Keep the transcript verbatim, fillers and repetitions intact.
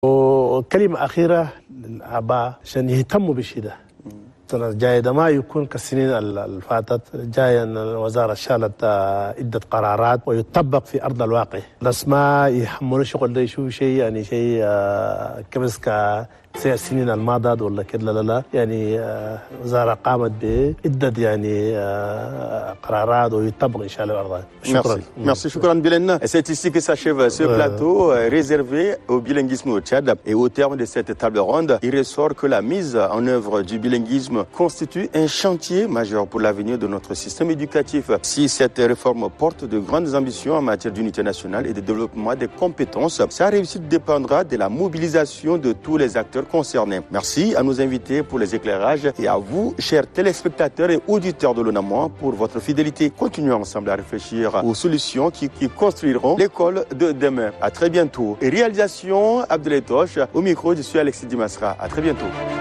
وكلمة أخيرة للآباء عشان يهتموا بالشيء ده. السنة الجاية ده ما يكون كالسنين اللي فاتت، الجاية أن الوزارة شالت عدة قرارات ويطبق في أرض الواقع. الناس ما يحملوا شغل ده يشوفوا شيء يعني شيء كبس ك السنين الماضية ولا كده، لا لا يعني وزارة قامت بعدة يعني قرارات ويطبق إن شاء الله الأرض. شكرا. Merci, شكرا Bilène. C'est ici que s'achève ce plateau réservé au bilinguisme au Tchad. Et au terme de cette table ronde, il ressort que la mise en œuvre du bilinguisme constitue un chantier majeur pour l'avenir de notre système éducatif. Si cette réforme porte de grandes ambitions en matière d'unité nationale et de développement des compétences, sa réussite dépendra de la mobilisation de tous les acteurs concernés. Merci à nos invités pour les éclairages et à vous, chers téléspectateurs et auditeurs de l'UNAMOA, pour votre fidélité. Continuons ensemble à réfléchir aux solutions qui, qui construiront l'école de demain. À très bientôt. Et réalisation Abdoulaye Toche. Au micro, je suis Alexis Dimasra. À très bientôt.